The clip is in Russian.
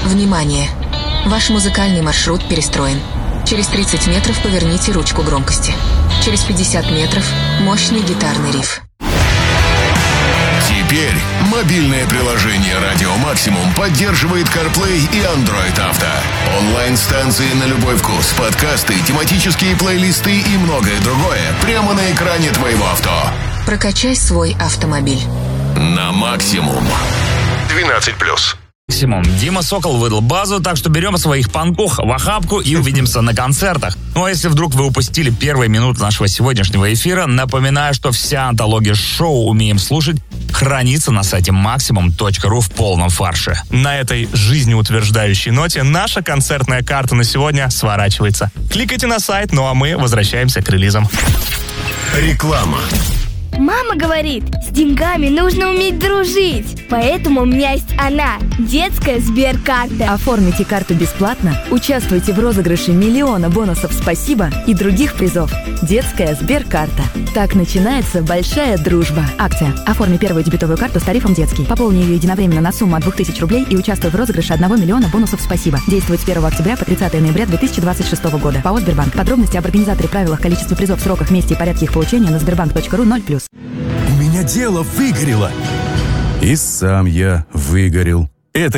Внимание! Ваш музыкальный маршрут перестроен. Через 30 метров поверните ручку громкости. Через 50 метров мощный гитарный риф. Теперь мобильное приложение «Радио Максимум» поддерживает CarPlay и Android Auto. Онлайн-станции на любой вкус, подкасты, тематические плейлисты и многое другое прямо на экране твоего авто. Прокачай свой автомобиль. На максимум. 12+. Максимум. Дима Сокол выдал базу, так что берем своих панкух в охапку и увидимся на концертах. Ну а если вдруг вы упустили первые минуты нашего сегодняшнего эфира, напоминаю, что вся антология шоу «Умеем слушать» хранится на сайте maximum.ru в полном фарше. На этой жизнеутверждающей ноте наша концертная карта на сегодня сворачивается. Кликайте на сайт, ну а мы возвращаемся к релизам. Реклама. Мама говорит, с деньгами нужно уметь дружить. Поэтому у меня есть она, детская Сберкарта. Оформите карту бесплатно, участвуйте в розыгрыше миллиона бонусов «Спасибо» и других призов. Детская Сберкарта. Так начинается большая дружба. Акция. Оформи первую дебетовую карту с тарифом «Детский». Пополни ее единовременно на сумму от 2000 рублей и участвуй в розыгрыше 1 миллиона бонусов «Спасибо». Действует с 1 октября по 30 ноября 2026 года. ПАО «Сбербанк». Подробности об организаторе, правилах, количестве призов, сроках, месте и порядке их получения на sberbank.ru 0+. У меня дело выгорело. И сам я выгорел.